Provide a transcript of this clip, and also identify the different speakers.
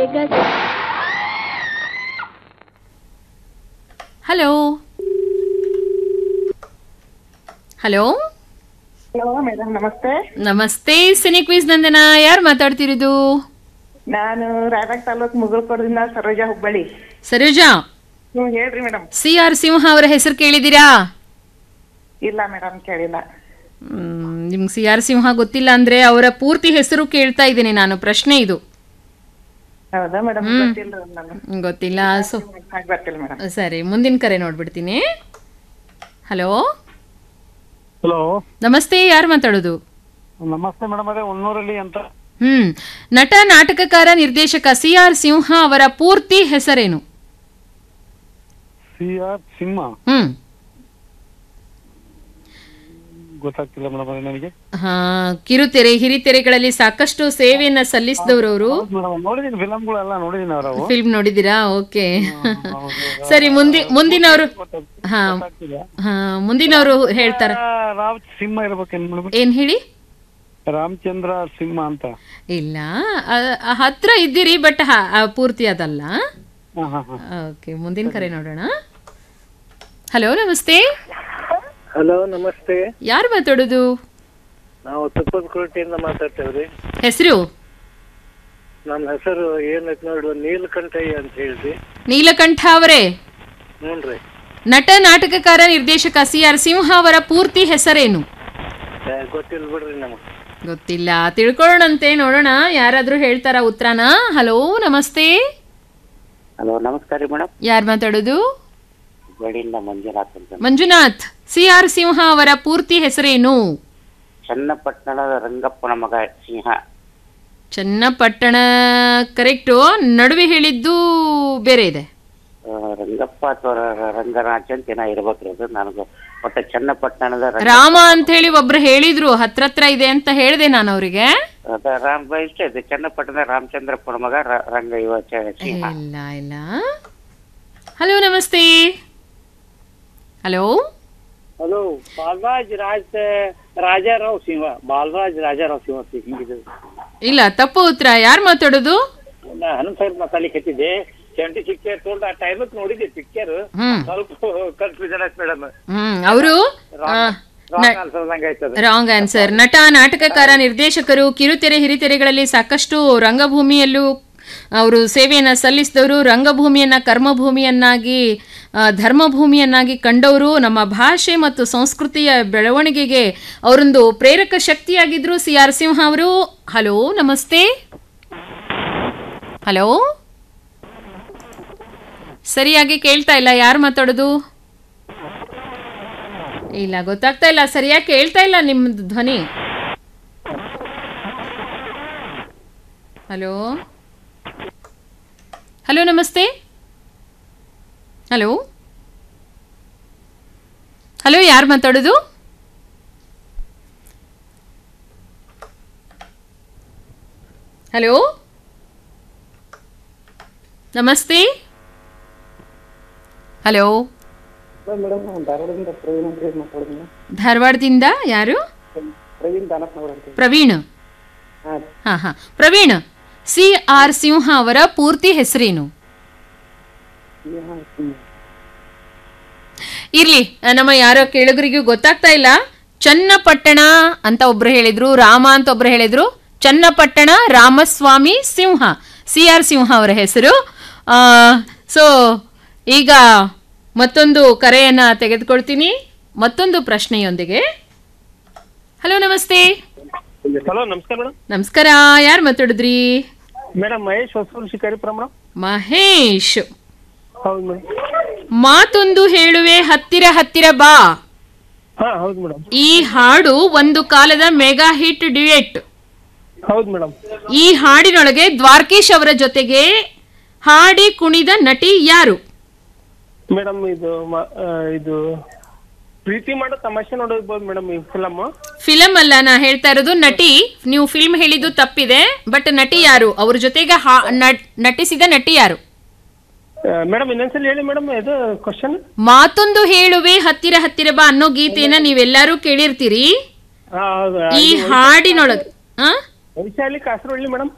Speaker 1: Hello hello
Speaker 2: hello madam, ನಮಸ್ತೆ.
Speaker 1: ನಮಸ್ತೆ. Cine quiz ನಂದನ, ಯಾರು ಮಾತಾಡ್ತಿರೋದು?
Speaker 2: ನಾನು ರಾಯಬಾಗ್ ತಾಲೂಕು ಮುಗುಳ್ಕೋಟದಿಂದ ಸರೋಜಾ ಹುಬ್ಬಳ್ಳಿ.
Speaker 1: ಸರೋಜಾ,
Speaker 2: ಹೇಳ್ರಿ ಮೇಡಮ್.
Speaker 1: CR ಸಿಂಹ ಅವರ ಹೆಸರು ಕೇಳಿದ್ದೀರಾ?
Speaker 2: ಇಲ್ಲ ಮೇಡಮ್, ಕೇಳಿಲ್ಲ.
Speaker 1: ನಿಮ್ಗೆ CR ಸಿಂಹ ಗೊತ್ತಿಲ್ಲ ಅಂದ್ರೆ ಅವರ ಪೂರ್ತಿ ಹೆಸರು ಕೇಳ್ತಾ ಇದ್ದೀನಿ ನಾನು. ಪ್ರಶ್ನೆ ಇದು.
Speaker 2: ಹೌದಾ ಮೇಡಮ್? ಗೊತ್ತಿಲ್ಲ ನಾನು.
Speaker 1: ಗೊತ್ತಿಲ್ಲ.
Speaker 2: ಗೊತ್ತಿಲ್ಲ ಮೇಡಮ್.
Speaker 1: ಸರಿ, ಮುಂದಿನ ಕರೆ ನೋಡ್ಬಿಡ್ತೀನಿ. ಹಲೋ
Speaker 3: ಹಲೋ,
Speaker 1: ನಮಸ್ತೆ. ಯಾರು ಮಾತಾಡೋದು?
Speaker 3: ನಮಸ್ತೆ ಮೇಡಮ್. ಅದೇ ಹೊನ್ನೂರಲ್ಲಿ ಅಂತ.
Speaker 1: ನಟ, ನಾಟಕಕಾರ, ನಿರ್ದೇಶಕ CR ಸಿಂಹ ಅವರ ಪೂರ್ತಿ ಹೆಸರೇನು?
Speaker 3: CR ಸಿಂಹ ಗೊತ್ತಾಗ್ತಿಲ್ಲ ಮೇಡಮ್ ನನಗೆ.
Speaker 1: ಕಿರುತೆರೆ, ಹಿರಿತೆರೆಗಳಲ್ಲಿ ಸಾಕಷ್ಟು ಸೇವೆಯನ್ನ ಸಲ್ಲಿಸಿದವರು ಅವರು.
Speaker 3: ನೋಡಿದೀನಿ, ಫಿಲಮ್ಗಳೆಲ್ಲ ನೋಡಿದೀನಿ. ಅವರು
Speaker 1: ಫಿಲ್ಮ್ ನೋಡಿದೀರಾ? ಓಕೆ. ಸರಿ, ಮುಂದಿನವರು ಮುಂದಿನವರು ಹೇಳ್ತಾರ.
Speaker 3: ರಾಮ್ ಸಿಂಹ ಇರ್ಬೇಕೇನ್ ಮೇಡಮ್?
Speaker 1: ಏನ್ ಹೇಳಿ?
Speaker 3: ರಾಮಚಂದ್ರ ಸಿಂಹ ಅಂತ.
Speaker 1: ಇಲ್ಲ, ಹತ್ರ ಇದ್ದೀರಿ, ಬಟ್ ಪೂರ್ತಿ ಅದಲ್ಲ. ಓಕೆ, ಮುಂದಿನ ಕರೆ ನೋಡೋಣ. ಹಲೋ, ನಮಸ್ತೆ.
Speaker 4: ಹಲೋ, ನಮಸ್ತೆ.
Speaker 1: ಯಾರು ಮಾತಾಡೋದು?
Speaker 4: ನಾವು ತುಪ್ಪದಕೋಟೆಯಿಂದ ಮಾತಾಡ್ತೇವ್ರಿ.
Speaker 1: ಹೆಸರು?
Speaker 4: ನಮ್ಮ ಹೆಸರು ಏನಕ್ಕೆ ನೋಡುವ, ನೀಲಕಂಠಯ್ಯ ಅಂತ ಹೇಳ್ರಿ.
Speaker 1: ನೀಲಕಂಠ ಅವರೇ?
Speaker 4: ಹ್ಞೂನ್ರಿ.
Speaker 1: ನಟ, ನಾಟಕಕಾರ, ನಿರ್ದೇಶಕ CR ಸಿಂಹ ಅವರ ಪೂರ್ತಿ ಹೆಸರೇನು?
Speaker 4: ಗೊತ್ತಿಲ್ಲ ಬಿಡ್ರಿ ನಮಗೆ.
Speaker 1: ಗೊತ್ತಿಲ್ಲ. ತಿಳ್ಕೊಳ್ಳೋಣಂತೆ, ನೋಡೋಣ ಯಾರಾದ್ರೂ ಹೇಳ್ತಾರ ಉತ್ತರನ. ಹಲೋ, ನಮಸ್ತೆ.
Speaker 5: ಹಲೋ, ನಮಸ್ಕಾರ ಮೇಡಮ್.
Speaker 1: ಯಾರು ಮಾತಾಡೋದು?
Speaker 5: ಮಂಜುನಾಥ್ ಅಂತ.
Speaker 1: ಮಂಜುನಾಥ್. CR ಸಿಂಹ ಅವರ ಪೂರ್ತಿ ಹೆಸರೇನು?
Speaker 5: ಚನ್ನಪಟ್ಟಣದ ರಂಗಪ್ಪನ ಮಗ ಸಿಂಹ.
Speaker 1: ಚನ್ನಪಟ್ಟಣ ಕರೆಕ್ಟು. ನಡುವೆ ಹೇಳಿದ್ದು ಬೇರೆ ಇದೆ.
Speaker 5: ರಂಗಪ್ಪ ಅಥವಾ ರಂಗರಾಜ್ ಅಂತ ಏನೋ ಇರ್ಬೇಕ್ರಿ ಅದು. ನನಗೆ ಒಟ್ಟು ಚನ್ನಪಟ್ಟಣದ
Speaker 1: ರಾಮ ಅಂತ ಹೇಳಿ ಒಬ್ರು ಹೇಳಿದ್ರು, ಹತ್ರ ಇದೆ ಅಂತ ಹೇಳಿದೆ ನಾನು ಅವರಿಗೆ.
Speaker 5: ಇಷ್ಟ ಇದೆ. ಚನ್ನಪಟ್ಟಣದ ರಾಮಚಂದ್ರಪ್ಪನ ಮಗ ರಂಗ ಇವ ಸಿಂಹ.
Speaker 1: ಇಲ್ಲ. ಹಲೋ, ನಮಸ್ತೆ. ಹಲೋ
Speaker 4: ಹಲೋ, ರಾಜಾರಾವ್ ಸಿಂಹ. ಬಾಲರಾಜ್ ರಾಜಾರಾವ್ ಸಿಂಹ.
Speaker 1: ಇಲ್ಲ, ತಪ್ಪು ಉತ್ತರ. ಯಾರು ಮಾತಾಡೋದು?
Speaker 4: ಹನುಮ ಸಾಹೇಬ್ ಮಾತಾಡ್ಲಿಕ್ಕೆ 76 ಆ ಟೈಮಕ್ ನೋಡಿದ್ದೆ ಪಿಕ್ಚರ್. ಸ್ವಲ್ಪ ಕನ್ಫ್ಯೂಷನ್ ಆಯ್ತು ಮೇಡಮ್.
Speaker 1: ಅವರು
Speaker 4: ಆಯ್ತದ.
Speaker 1: Wrong answer. ನಟ, ನಾಟಕಕಾರ, ನಿರ್ದೇಶಕರು, ಕಿರುತೆರೆ, ಹಿರಿತೆರೆಗಳಲ್ಲಿ ಸಾಕಷ್ಟು ರಂಗಭೂಮಿಯಲ್ಲೂ ಅವರು ಸೇವೆಯನ್ನ ಸಲ್ಲಿಸಿದವರು. ರಂಗಭೂಮಿಯನ್ನ ಕರ್ಮಭೂಮಿಯನ್ನಾಗಿ, ಧರ್ಮಭೂಮಿಯನ್ನಾಗಿ ಕಂಡವರು. ನಮ್ಮ ಭಾಷೆ ಮತ್ತು ಸಂಸ್ಕೃತಿಯ ಬೆಳವಣಿಗೆಗೆ ಅವರೊಂದು ಪ್ರೇರಕ ಶಕ್ತಿಯಾಗಿದ್ರು CR ಸಿಂಹ ಅವರು. ಹಲೋ, ನಮಸ್ತೆ. ಹಲೋ, ಸರಿಯಾಗಿ ಕೇಳ್ತಾ ಇಲ್ಲ. ಯಾರು ಮಾತಾಡೋದು? ಇಲ್ಲ, ಗೊತ್ತಾಗ್ತಾ ಇಲ್ಲ. ಸರಿಯಾಗಿ ಕೇಳ್ತಾ ಇಲ್ಲ ನಿಮ್ದು ಧ್ವನಿ. ಹಲೋ ಹಲೋ, ನಮಸ್ತೆ. ಹಲೋ ಹಲೋ, ಯಾರು ಮಾತಾಡೋದು? ಹಲೋ, ನಮಸ್ತೆ. ಹಲೋ, ಧಾರವಾಡದಿಂದ ಯಾರು? ಪ್ರವೀಣ್. ಪ್ರವೀಣ್, CR ಸಿಂಹ ಅವರ ಪೂರ್ತಿ ಹೆಸರೇನು? ಇರ್ಲಿ, ನಮ್ಮ ಯಾರೋ ಕೇಳುಗರಿಗೂ ಗೊತ್ತಾಗ್ತಾ ಇಲ್ಲ. ಚನ್ನಪಟ್ಟಣ ಅಂತ ಒಬ್ರು ಹೇಳಿದ್ರು, ರಾಮ ಅಂತ ಒಬ್ರು ಹೇಳಿದ್ರು. ಚನ್ನಪಟ್ಟಣ ರಾಮಸ್ವಾಮಿ ಸಿಂಹ, CR ಸಿಂಹ ಅವರ ಹೆಸರು. ಸೊ ಈಗ ಮತ್ತೊಂದು ಕರೆಯನ್ನ ತೆಗೆದುಕೊಳ್ತೀನಿ, ಮತ್ತೊಂದು ಪ್ರಶ್ನೆಯೊಂದಿಗೆ. ಹಲೋ, ನಮಸ್ತೆ.
Speaker 3: ಹಲೋ, ನಮಸ್ಕಾರ ಮೇಡಮ್.
Speaker 1: ನಮಸ್ಕಾರ. ಯಾರು ಮಾತಾಡಿದ್ರಿ?
Speaker 3: Madam, Mahesh Hosur Shikaripura madam.
Speaker 1: ಮಹೇಶ್.
Speaker 3: ಹೌದು ಮೇಡಮ್.
Speaker 1: ಮಾತೊಂದು ಹೇಳುವೆ, ಹತ್ತಿರ ಹತ್ತಿರ ಬಾ.
Speaker 3: ಹೌದು ಮೇಡಮ್.
Speaker 1: ಈ ಹಾಡು ಒಂದು ಕಾಲದ ಮೆಗಾ ಹಿಟ್ ಡ್ಯುಯೆಟ್.
Speaker 3: ಹೌದು ಮೇಡಮ್.
Speaker 1: ಈ ಹಾಡಿನೊಳಗೆ ದ್ವಾರಕೀಶ್ ಅವರ ಜೊತೆಗೆ ಹಾಡಿ ಕುಣಿದ ನಟಿ ಯಾರು?
Speaker 3: ಮೇಡಮ್, ಇದು ಪ್ರೀತಿ ಮಾಡೋ ತಮಾಷೆ ನೋಡಬಹುದು ಮೇಡಮ್. ಈ ಫಿಲಮ್
Speaker 1: ಅಲ್ಲ, ನಾ ಹೇಳ್ತಾ ಇರೋದು ನಟಿ. ನೀವು ಫಿಲ್ಮ್ ಹೇಳಿದ್ದು ತಪ್ಪಿದೆ, ಬಟ್ ನಟಿ ಯಾರು? ಅವ್ರ ಜೊತೆಗೆ ನಟಿಸಿದ ನಟಿ ಯಾರು
Speaker 3: ಮೇಡಮ್? ಇನ್ನೊಂದ್ಸಲ ಹೇಳಿ ಮೇಡಮ್, ಇದು ಕ್ವಶನ್.
Speaker 1: ಮಾತೊಂದು ಹೇಳುವೆ, ಹತ್ತಿರ ಹತ್ತಿರ ಬಾ ಅನ್ನೋ ಗೀತೆಯನ್ನ ನೀವೆಲ್ಲರೂ ಕೇಳಿರ್ತೀರಿ. ಈ ಹಾಡಿನೊಳಗೆ
Speaker 3: ವೈಶಾಲಿ ಕಾಸರವಳ್ಳಿ ಮೇಡಮ್.